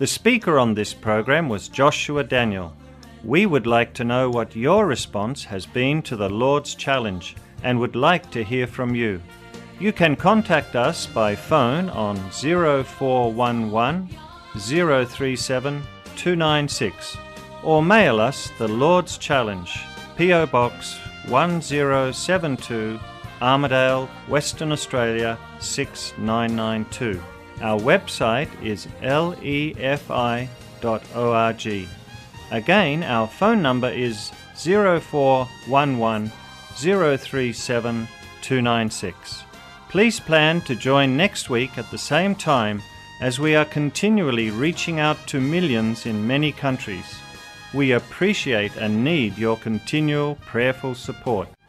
The speaker on this program was Joshua Daniel. We would like to know what your response has been to the Lord's Challenge and would like to hear from you. You can contact us by phone on 0411 037 296 or mail us the Lord's Challenge, P.O. Box 1072, Armidale, Western Australia 6992. Our website is lefi.org. Again, our phone number is 0411 037 296. Please plan to join next week at the same time as we are continually reaching out to millions in many countries. We appreciate and need your continual prayerful support.